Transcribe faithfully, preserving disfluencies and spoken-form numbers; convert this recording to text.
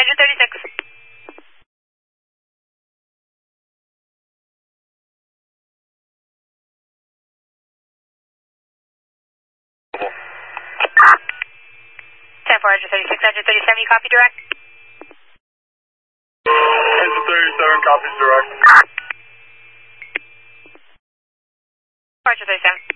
Roger thirty-six. ten four, Roger thirty-six, Roger thirty-seven, you copy direct? Roger thirty-seven, copies direct. Roger thirty-seven.